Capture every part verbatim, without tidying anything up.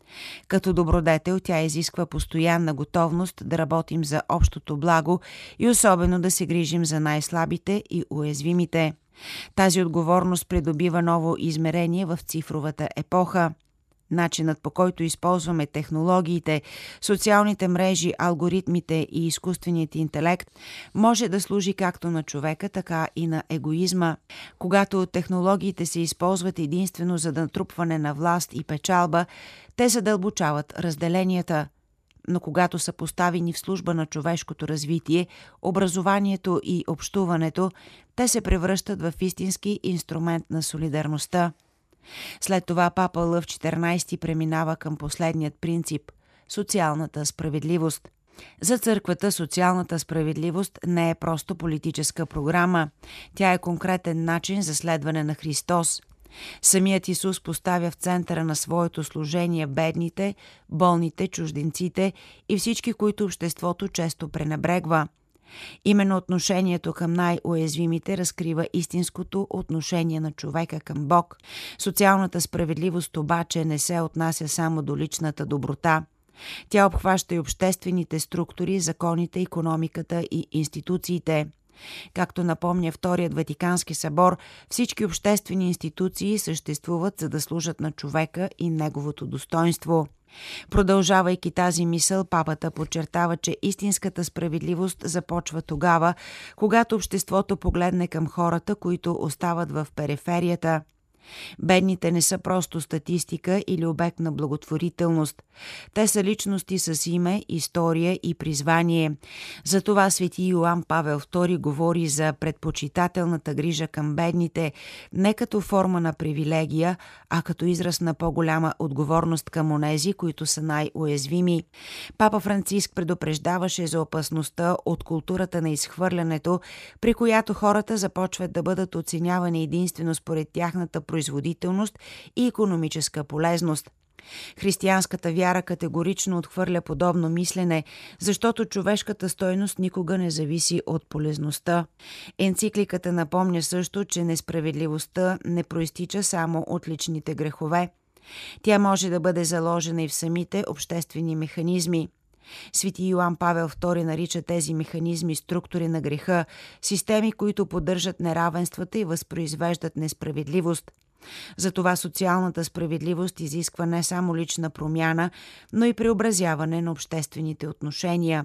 Като добродетел тя изисква постоянна готовност да работим за общото благо и особено да се грижим за най-слабите и уязвимите. Тази отговорност придобива ново измерение в цифровата епоха. Начинът, по който използваме технологиите, социалните мрежи, алгоритмите и изкуственият интелект, може да служи както на човека, така и на егоизма. Когато технологиите се използват единствено за натрупване на власт и печалба, те задълбочават разделенията. Но когато са поставени в служба на човешкото развитие, образованието и общуването, те се превръщат в истински инструмент на солидарността. След това папа Лъв четиринайсети преминава към последният принцип – социалната справедливост. За църквата социалната справедливост не е просто политическа програма. Тя е конкретен начин за следване на Христос. Самият Исус поставя в центъра на своето служение бедните, болните, чужденците и всички, които обществото често пренебрегва. Именно отношението към най-уязвимите разкрива истинското отношение на човека към Бог. Социалната справедливост обаче не се отнася само до личната доброта. Тя обхваща и обществените структури, законите, икономиката и институциите. Както напомня Вторият Ватикански събор, всички обществени институции съществуват, за да служат на човека и неговото достоинство. Продължавайки тази мисъл, папата подчертава, че истинската справедливост започва тогава, когато обществото погледне към хората, които остават в периферията. Бедните не са просто статистика или обект на благотворителност. Те са личности с име, история и призвание. Затова свети Йоан Павел втори говори за предпочитателната грижа към бедните не като форма на привилегия, а като израз на по-голяма отговорност към онези, които са най-уязвими. Папа Франциск предупреждаваше за опасността от културата на изхвърлянето, при която хората започват да бъдат оценявани единствено според тяхната производителност и икономическа полезност. Християнската вяра категорично отхвърля подобно мислене, защото човешката стойност никога не зависи от полезността. Енцикликата напомня също, че несправедливостта не проистича само от личните грехове. Тя може да бъде заложена и в самите обществени механизми. Свети Йоан Павел втори нарича тези механизми структури на греха, системи, които поддържат неравенствата и възпроизвеждат несправедливост. Затова социалната справедливост изисква не само лична промяна, но и преобразяване на обществените отношения.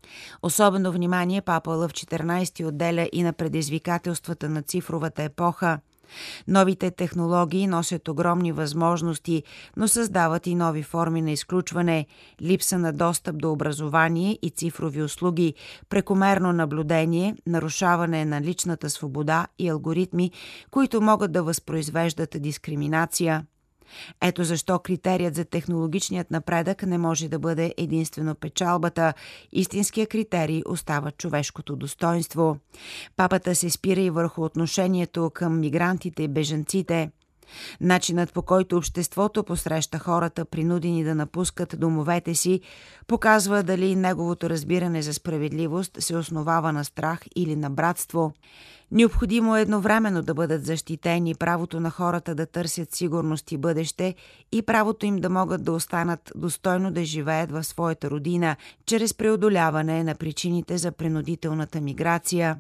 Особено внимание папа Лъв четиринайсети отделя и на предизвикателствата на цифровата епоха. Новите технологии носят огромни възможности, но създават и нови форми на изключване, липса на достъп до образование и цифрови услуги, прекомерно наблюдение, нарушаване на личната свобода и алгоритми, които могат да възпроизвеждат дискриминация. Ето защо критерият за технологичният напредък не може да бъде единствено печалбата. Истинският критерий остава човешкото достоинство. Папата се спира и върху отношението към мигрантите и бежанците. Начинът, по който обществото посреща хората, принудени да напускат домовете си, показва дали неговото разбиране за справедливост се основава на страх или на братство. Необходимо е едновременно да бъдат защитени правото на хората да търсят сигурност и бъдеще и правото им да могат да останат достойно да живеят в своята родина, чрез преодоляване на причините за принудителната миграция.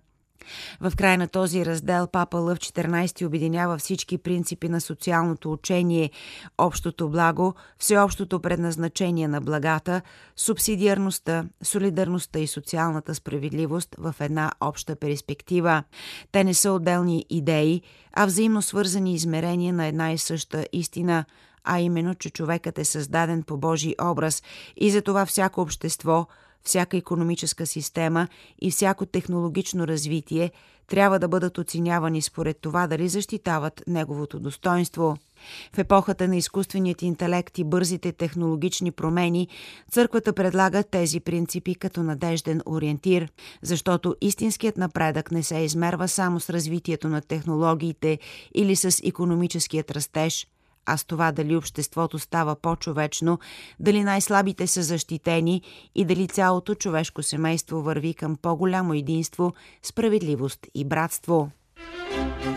В края на този раздел папа Лъв четиринайсети обединява всички принципи на социалното учение, общото благо, всеобщото предназначение на благата, субсидиарността, солидарността и социалната справедливост в една обща перспектива. Те не са отделни идеи, а взаимно свързани измерения на една и съща истина, а именно, че човекът е създаден по Божий образ и затова всяко общество, всяка икономическа система и всяко технологично развитие трябва да бъдат оценявани според това дали защитават неговото достоинство. В епохата на изкуственият интелект и бързите технологични промени, църквата предлага тези принципи като надежден ориентир, защото истинският напредък не се измерва само с развитието на технологиите или с икономическият растеж, а с това дали обществото става по-човечно, дали най-слабите са защитени и дали цялото човешко семейство върви към по-голямо единство, справедливост и братство.